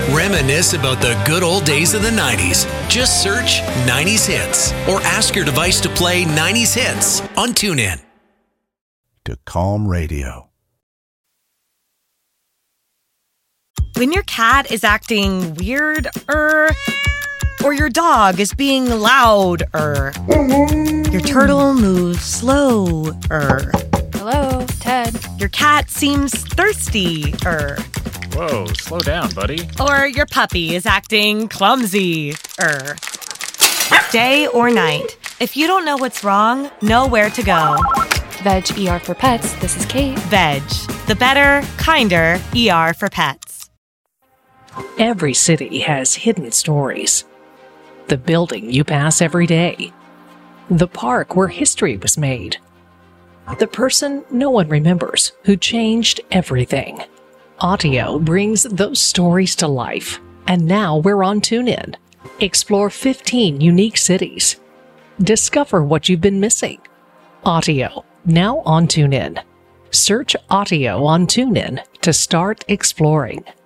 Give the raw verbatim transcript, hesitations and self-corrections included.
Reminisce about the good old days of the nineties. Just search nineties Hits or ask your device to play nineties Hits on TuneIn. To Calm Radio. When your cat is acting weird, er, or your dog is being loud, er, your turtle moves slow, er. Hello, Ted. Your cat seems thirsty, er. Whoa, slow down, buddy. Or your puppy is acting clumsy, er. Day or night, if you don't know what's wrong, know where to go. Veg E R for Pets, this is Kate. Veg, the better, kinder E R for pets. Every city has hidden stories. The building you pass every day. The park where history was made. The person no one remembers who changed everything. Audio brings those stories to life. And now we're on TuneIn. Explore fifteen unique cities. Discover what you've been missing. Audio, now on TuneIn. Search Audio on TuneIn to start exploring.